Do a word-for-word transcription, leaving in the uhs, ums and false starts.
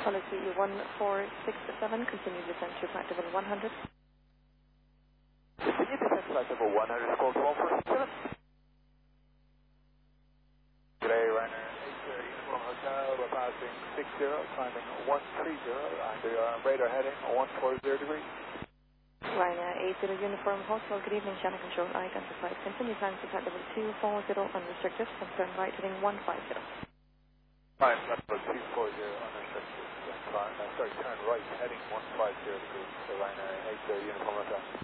Policy one four six seven, continue descent to flight level one hundred. Continue descent flight level one hundred, call to one four six seven. Today, Ryanair eight zero Uniform Hotel, we're passing six zero, climbing one three zero, and we are on radar heading one four zero degrees. Ryanair eight zero Uniform Hotel, good evening, channel control identified. Continue climb to flight level two four zero, unrestricted, and turn right heading one five zero. Climb level two four zero, unrestricted, and climb, uh, sorry, turn right heading one five zero degrees, so Ryanair eight zero Uniform Hotel.